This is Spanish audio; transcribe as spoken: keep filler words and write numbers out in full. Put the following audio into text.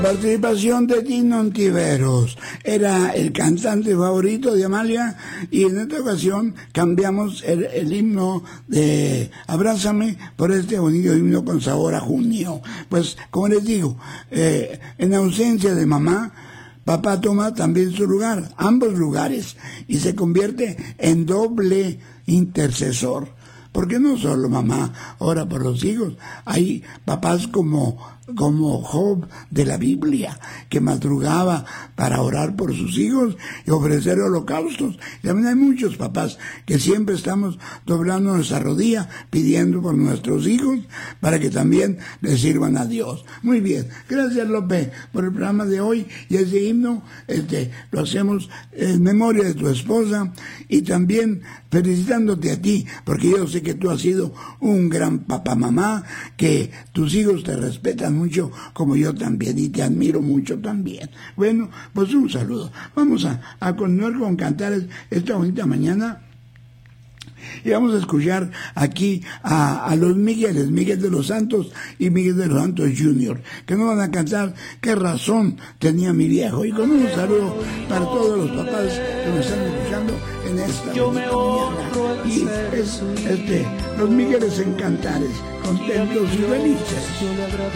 Participación de Tino Ontiveros, era el cantante favorito de Amalia, y en esta ocasión cambiamos el, el himno de Abrázame por este bonito himno con sabor a junio. Pues como les digo, eh, en ausencia de mamá, papá toma también su lugar, ambos lugares, y se convierte en doble intercesor. Porque no solo mamá ora por los hijos, hay papás como, como Job de la Biblia, que madrugaba para orar por sus hijos y ofrecer holocaustos. Y también hay muchos papás que siempre estamos doblando nuestra rodilla, pidiendo por nuestros hijos, para que también les sirvan a Dios. Muy bien, gracias López por el programa de hoy, y ese himno este, lo hacemos en memoria de tu esposa, y también felicitándote a ti, porque yo sé que tú has sido un gran papá mamá, que tus hijos te respetan mucho, como yo también, y te admiro mucho también. Bueno, pues un saludo. Vamos a, a continuar con cantar esta bonita mañana. Y vamos a escuchar aquí a, a los Migueles, Miguel de los Santos y Miguel de los Santos junior, que nos van a cantar Qué razón tenía mi viejo. Y con un saludo para todos los papás que nos están escuchando en esta Yo me mañana. Y es, este, los Migueles en Cantares, contentos y felices.